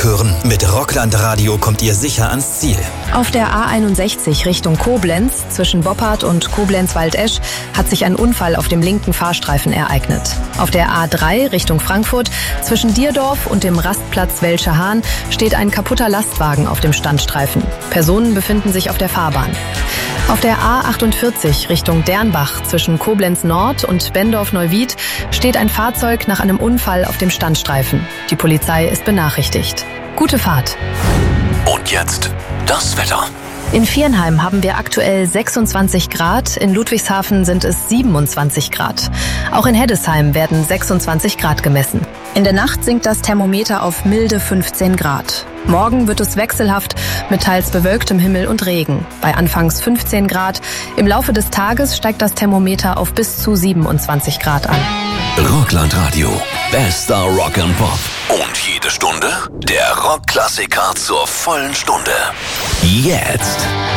Hören. Mit Rockland Radio kommt ihr sicher ans Ziel. Auf der A61 Richtung Koblenz zwischen Boppard und Koblenz-Waldesch hat sich ein Unfall auf dem linken Fahrstreifen ereignet. Auf der A3 Richtung Frankfurt zwischen Dierdorf und dem Rastplatz Welsche Hahn steht ein kaputter Lastwagen auf dem Standstreifen. Personen befinden sich auf der Fahrbahn. Auf der A48 Richtung Dernbach zwischen Koblenz Nord und Bendorf-Neuwied steht ein Fahrzeug nach einem Unfall auf dem Standstreifen. Die Polizei ist benachrichtigt. Gute Fahrt. Und jetzt das Wetter. In Viernheim haben wir aktuell 26 Grad, in Ludwigshafen sind es 27 Grad. Auch in Heddesheim werden 26 Grad gemessen. In der Nacht sinkt das Thermometer auf milde 15 Grad. Morgen wird es wechselhaft mit teils bewölktem Himmel und Regen. Bei anfangs 15 Grad. Im Laufe des Tages steigt das Thermometer auf bis zu 27 Grad an. Rockland Radio. Bester Rock and Pop. Und jede Stunde der Rockklassiker zur vollen Stunde. Jetzt